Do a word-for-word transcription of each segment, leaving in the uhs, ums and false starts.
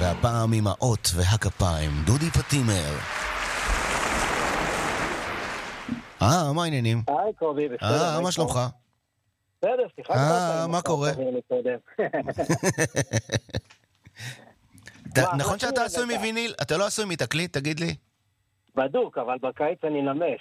והפעם עם האות והכפיים, דודי פטימר. אה, מה העניינים? היי קובי, בסדר. אה, מה שלומך? בסדר, סליחה. אה, מה קורה? נכון שאתה עשוי מוויניל? אתה לא עשוי מתקליט, תגיד לי? בדוק, אבל בקיץ אני נמס.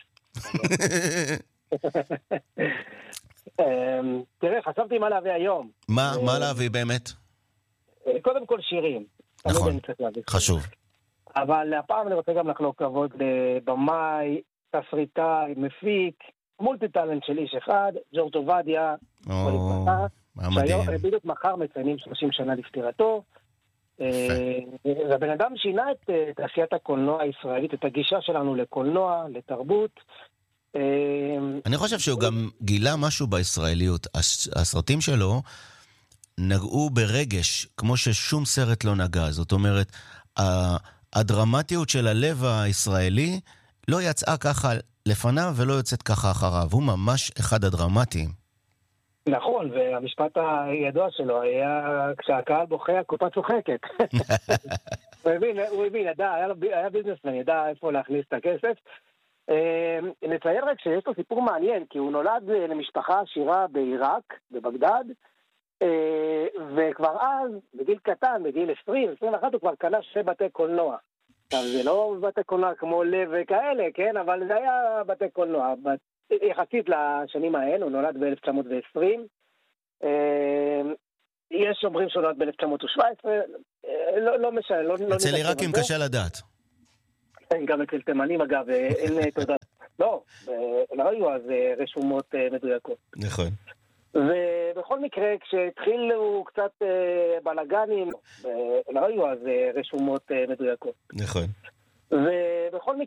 תראה, חשבתי מה להביא היום. מה? מה להביא באמת? קודם כל שירים. נכון, חשוב. אבל הפעם אני רוצה גם לחלוק כבוד לבמאי, תסריטאי, מפיק, מולטי טלנט של איש אחד, ג'ורג' עובדיה, שהיום בדיוק מחר מציינים שלושים שנה לפטירתו. והבן אדם שינה את תעשיית הקולנוע הישראלית, את הגישה שלנו לקולנוע, לתרבות. אני חושב שהוא גם גילה משהו בישראליות. הסרטים שלו נגעו ברגש, כמו ששום סרט לא נגע. זאת אומרת, הדרמטיות של הלב הישראלי לא יצאה ככה לפניו ולא יוצאת ככה אחריו. הוא ממש אחד הדרמטיים. נכון, והמשפט הידוע שלו היה, כשהקהל בוכה, הקופה צוחקת. הוא הבין, הוא הבין, ידע, היה ביזנסמן, ידע איפה להכניס את הכסף. נציין רק שיש לו סיפור מעניין, כי הוא נולד למשפחה עשירה בעיראק, בבגדד, וכבר אז, בגיל קטן, בגיל עשרים, עשרים ואחת, הוא כבר קנה שתי בתי קולנוע. עכשיו, זה לא בתי קולנוע כמו לב וכאלה, כן? אבל זה היה בתי קולנוע. יחסית לשנים האלה, הוא נולד ב-אלף תשע מאות ועשרים. יש אומרים שהוא נולד ב-אלף תשע מאות שבע עשרה. לא משנה, לא... אצל עיראקים קשה לדעת. גם אצל תימנים, אגב, אין תודה. לא, לא היו אז רשומות מדויקות. נכון. ובכל מקרה, כשהתחילו קצת בלגנים, לא היו אז רשומות מדויקות. נכון.